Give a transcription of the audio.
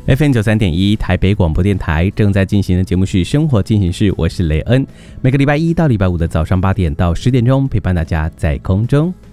FM93.1台北广播电台正在进行的节目是生活进行式，我是雷恩。每个礼拜一到礼拜五的早上8点到10点钟，陪伴大家在空中。